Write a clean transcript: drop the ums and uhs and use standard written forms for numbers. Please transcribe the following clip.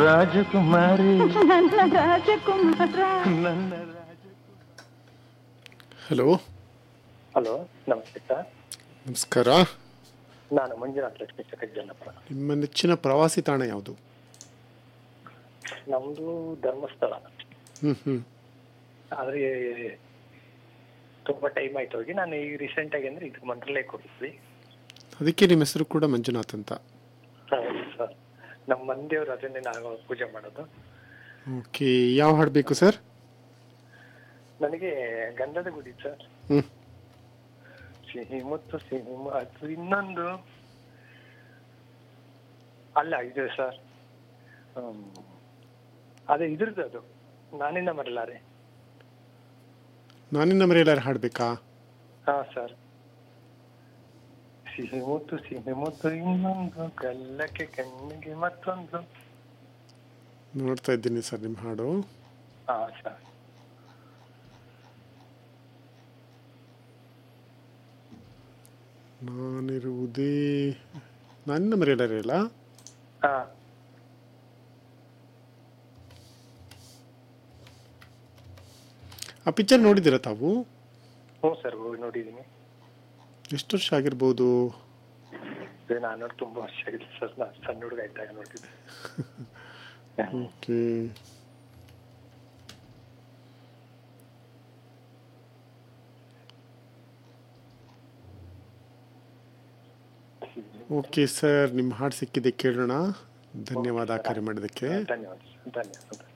ರಾಜಕುಮಾರಿ ನನ್ನ ರಾಜಕುಮಾರ. ನನ್ನ hello hello, ನಮಸ್ತೆ ಸರ್. ನಮಸ್ಕಾರ. ನಾನು ಮಂಜುನಾಥ್ ಲಕ್ಷ್ಮೀ ಸಕಜ್ಜನಪುರ. ನಿಮ್ಮ ನೆಚ್ಚಿನ ಪ್ರವಾಸಿ ತಾಣ ಯಾವುದು? ನಮ್ದು ಧರ್ಮಸ್ಥಳ. ಆದ್ರೆ ತುಂಬಾ ಟೈಮ್ ಆಯ್ತು ಹೋಗಿ. ನಾನು ಈಗ ರೀಸೆಂಟ್ ಆಗಿ ಅಂದ್ರೆ ಇದಕ್ಕೆ ಮಂತ್ರಾಲಯಕ್ಕೆ ಹೋಗಿದ್ವಿ. ಅದಕ್ಕೆ ನಿಮ್ಮ ಹೆಸರು ಕೂಡ ಮಂಜುನಾಥ್ ಅಂತ. ಹೌದು ಸರ್, ನಮ್ಮ ಮಂದಿಯವರು ಅದನ್ನೇ ನಾವು ಪೂಜೆ ಮಾಡೋದು. ಓಕೆ, ಯಾವ ಹಾಡು ಬೇಕು ಸರ್? ನನಗೆ ಗಂಧದ ಗುಡಿ ಸರ್. ಸಿಹಿ ಮತ್ತು ಸಿಹಿ ಅದು ಇನ್ನೊಂದು ಅಲ್ಲ ಇದು ಸರ್, ಅದೇ ಇದ್ರದ್ದು ಅದು ನಾನಿನ್ನ ಮರಲಾರೆ. ನಾನಿನ್ನ ಮರೆಯಲಾರೆ ಹಾಡ್ಬೇಕಾ? ಹಾ ಸರ್. ಸಿಹಿ ಮುತ್ತು ಇನ್ನೊಂದು, ಗಲ್ಲಕ್ಕೆ ಕಣ್ಣಿಗೆ ಮತ್ತೊಂದು. ನೋಡ್ತಾ ಇದ್ದೀನಿ ಸರ್ ನಿಮ್ಮ ಹಾಡು. ಹಾ ಸರ್. ನಾನಿರುವುದೇ ನಾನಿನ್ನ ಮರೆಯಲಾರೆ ಅಲ್ಲ? ಹಾ ಆ ಪಿಕ್ಚರ್ ನೋಡಿದ್ದೀರಾ ತಾವು? ಹ್ಞೂ ಸರ್, ಹೋಗಿ ನೋಡಿದ್ದೀನಿ. ಎಷ್ಟು ವರ್ಷ ಆಗಿರ್ಬೋದು? ನಾನು ನೋಡಿ ತುಂಬಾ ವರ್ಷ ಆಗಿದೆ ಸರ್. ನಾನು ಸಣ್ಣ ಹುಡುಗ ಇದ್ದಾಗ ನೋಡಿದ್ದೆ. ಓಕೆ, ಓಕೆ ಸರ್, ನಿಮ್ಮ ಹಾಡು ಸಿಕ್ಕಿದೆ, ಕೇಳೋಣ. ಧನ್ಯವಾದ ಕರೆ ಮಾಡಿದ್ದಕ್ಕೆ. ಧನ್ಯವಾದ.